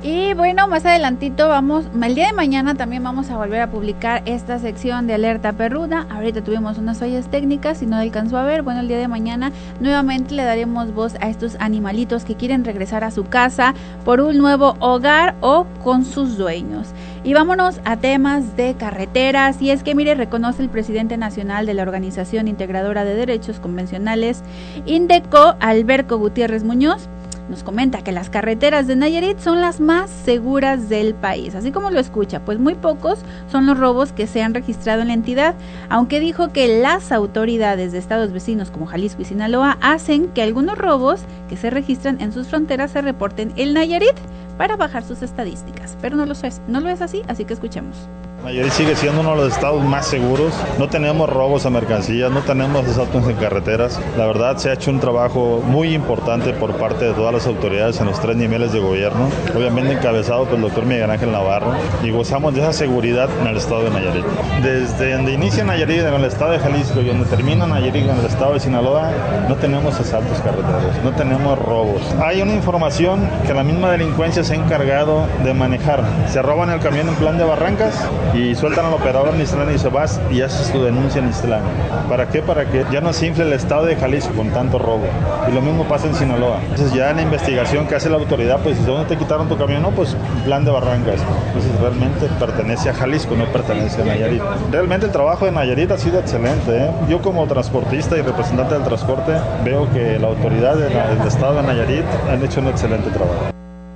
Y bueno, más adelantito el día de mañana también vamos a volver a publicar esta sección de Alerta Perruda. Ahorita tuvimos unas fallas técnicas y no alcanzó a ver. Bueno, el día de mañana nuevamente le daremos voz a estos animalitos que quieren regresar a su casa por un nuevo hogar o con sus dueños. Y vámonos a temas de carreteras. Y es que, mire, reconoce el presidente nacional de la Organización Integradora de Derechos Convencionales, INDECO, Alberto Gutiérrez Muñoz. Nos comenta que las carreteras de Nayarit son las más seguras del país, así como lo escucha, pues muy pocos son los robos que se han registrado en la entidad, aunque dijo que las autoridades de estados vecinos como Jalisco y Sinaloa hacen que algunos robos que se registran en sus fronteras se reporten en Nayarit para bajar sus estadísticas, pero no lo es así, así que escuchemos. Nayarit sigue siendo uno de los estados más seguros, no tenemos robos a mercancías, no tenemos asaltos en carreteras. La verdad se ha hecho un trabajo muy importante por parte de todas las autoridades en los 3 niveles de gobierno, obviamente encabezado por el doctor Miguel Ángel Navarro, y gozamos de esa seguridad en el estado de Nayarit. Desde donde inicia Nayarit en el estado de Jalisco y donde termina Nayarit en el estado de Sinaloa, no tenemos asaltos carreteros, no tenemos robos. Hay una información que la misma delincuencia se ha encargado de manejar. Se roban el camión en Plan de Barrancas y sueltan al operador en Islán y se vas y haces tu denuncia en Islán. ¿Para qué? Para que ya no se infle el estado de Jalisco con tanto robo. Y lo mismo pasa en Sinaloa. Entonces ya en la investigación que hace la autoridad, pues si dónde te quitaron tu camión, no, pues Plan de Barrancas. Entonces realmente pertenece a Jalisco, no pertenece a Nayarit. Realmente el trabajo de Nayarit ha sido excelente, ¿eh? Yo como transportista y representante del transporte veo que la autoridad del estado de Nayarit han hecho un excelente trabajo.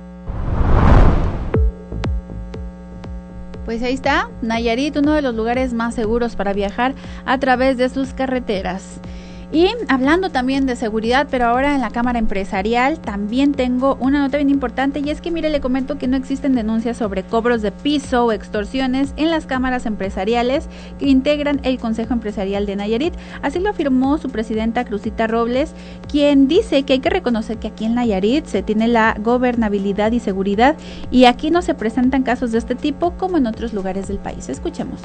Pues ahí está, Nayarit, uno de los lugares más seguros para viajar a través de sus carreteras. Y hablando también de seguridad, pero ahora en la Cámara Empresarial también tengo una nota bien importante, y es que, mire, le comento que no existen denuncias sobre cobros de piso o extorsiones en las cámaras empresariales que integran el Consejo Empresarial de Nayarit. Así lo afirmó su presidenta Cruzita Robles, quien dice que hay que reconocer que aquí en Nayarit se tiene la gobernabilidad y seguridad, y aquí no se presentan casos de este tipo como en otros lugares del país. Escuchemos.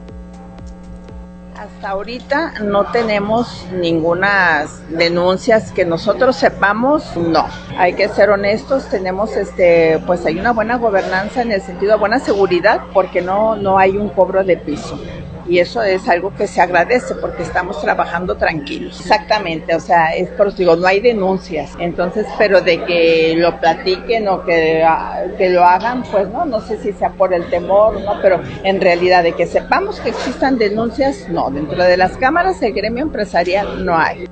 Hasta ahorita no tenemos ninguna denuncias que nosotros sepamos, no. Hay que ser honestos, tenemos pues hay una buena gobernanza en el sentido de buena seguridad, porque no hay un cobro de piso. Y eso es algo que se agradece porque estamos trabajando tranquilos. Exactamente, o sea, es por eso digo, no hay denuncias. Entonces, pero de que lo platiquen o que lo hagan, pues no sé si sea por el temor o no, pero en realidad de que sepamos que existan denuncias, no. Dentro de las cámaras, el gremio empresarial no hay.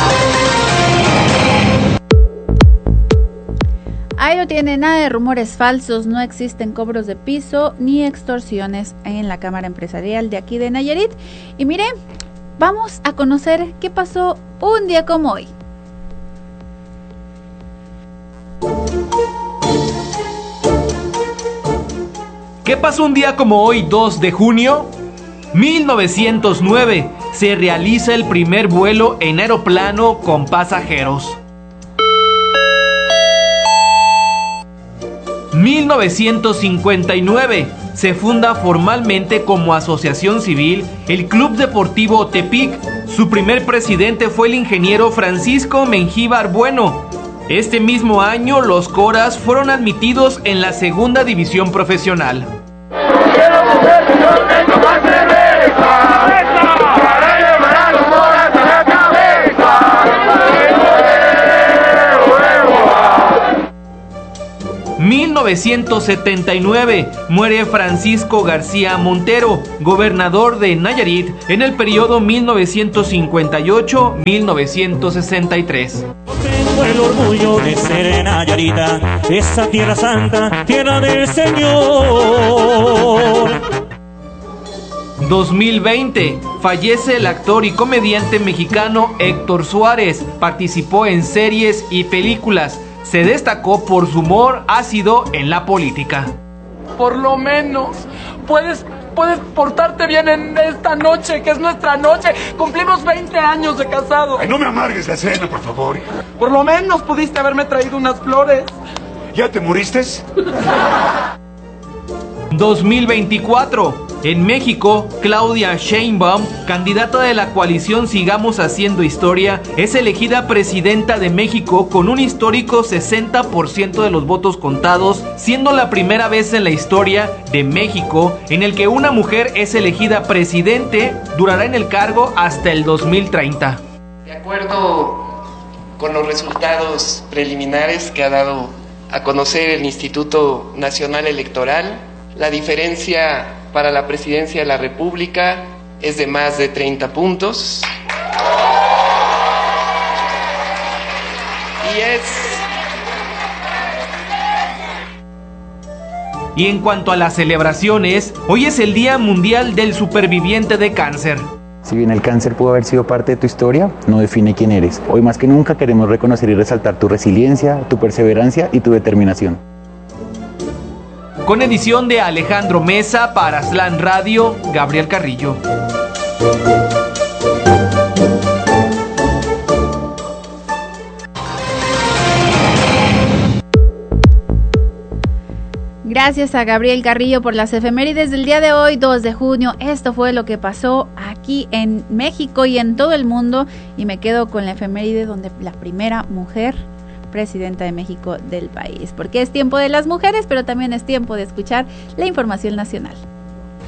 Ahí no tiene nada de rumores falsos, no existen cobros de piso ni extorsiones en la Cámara Empresarial de aquí de Nayarit. Y mire, vamos a conocer qué pasó un día como hoy. ¿Qué pasó un día como hoy, 2 de junio? 1909, se realiza el primer vuelo en aeroplano con pasajeros. 1959, se funda formalmente como asociación civil el Club Deportivo Tepic. Su primer presidente fue el ingeniero Francisco Mengíbar Bueno. Este mismo año, los Coras fueron admitidos en la segunda división profesional. 1979, muere Francisco García Montero, gobernador de Nayarit en el periodo 1958-1963. Tengo el orgullo de ser Nayarita, esa tierra santa, tierra del Señor. 2020, fallece el actor y comediante mexicano Héctor Suárez. Participó en series y películas. Se destacó por su humor ácido en la política. Por lo menos puedes portarte bien en esta noche, que es nuestra noche. Cumplimos 20 años de casado. Ay, no me amargues la cena, por favor. Por lo menos pudiste haberme traído unas flores. ¿Ya te moriste? 2024, En México, Claudia Sheinbaum, candidata de la coalición Sigamos Haciendo Historia, es elegida presidenta de México con un histórico 60% de los votos contados, siendo la primera vez en la historia de México en el que una mujer es elegida presidente. Durará en el cargo hasta el 2030. De acuerdo con los resultados preliminares que ha dado a conocer el Instituto Nacional Electoral, la diferencia para la presidencia de la República es de más de 30 puntos. Y en cuanto a las celebraciones, hoy es el Día Mundial del Superviviente de Cáncer. Si bien el cáncer pudo haber sido parte de tu historia, no define quién eres. Hoy más que nunca queremos reconocer y resaltar tu resiliencia, tu perseverancia y tu determinación. Con edición de Alejandro Mesa para Slan Radio, Gabriel Carrillo. Gracias a Gabriel Carrillo por las efemérides del día de hoy, 2 de junio. Esto fue lo que pasó aquí en México y en todo el mundo. Y me quedo con la efeméride donde la primera mujer presidenta de México del país. Porque es tiempo de las mujeres, pero también es tiempo de escuchar la información nacional.